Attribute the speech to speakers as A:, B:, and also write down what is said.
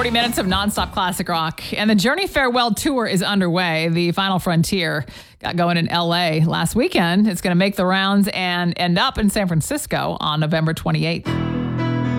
A: 40 minutes of nonstop classic rock. And the Journey Farewell Tour is underway. The Final Frontier got going in L.A. last weekend. It's going to make the rounds and end up in San Francisco on November 28th.